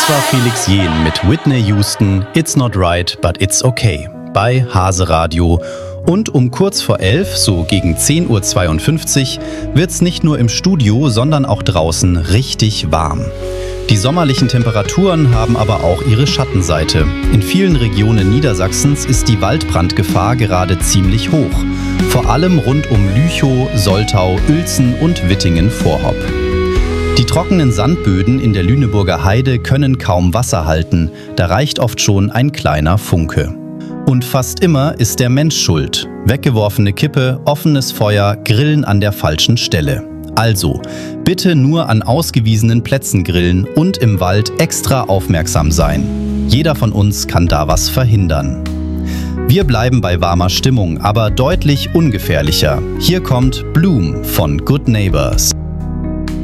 Das war Felix Jähn mit Whitney Houston, It's Not Right, But It's Okay bei Hase Radio. Und um kurz vor 11, so gegen 10.52 Uhr, wird's nicht nur im Studio, sondern auch draußen richtig warm. Die sommerlichen Temperaturen haben aber auch ihre Schattenseite. In vielen Regionen Niedersachsens ist die Waldbrandgefahr gerade ziemlich hoch. Vor allem rund um Lüchow, Soltau, Uelzen und Wittingen-Vorhopp. Die trockenen Sandböden in der Lüneburger Heide können kaum Wasser halten, da reicht oft schon ein kleiner Funke. Und fast immer ist der Mensch schuld. Weggeworfene Kippe, offenes Feuer, Grillen an der falschen Stelle. Also, bitte nur an ausgewiesenen Plätzen grillen und im Wald extra aufmerksam sein. Jeder von uns kann da was verhindern. Wir bleiben bei warmer Stimmung, aber deutlich ungefährlicher. Hier kommt Bloom von Good Neighbors.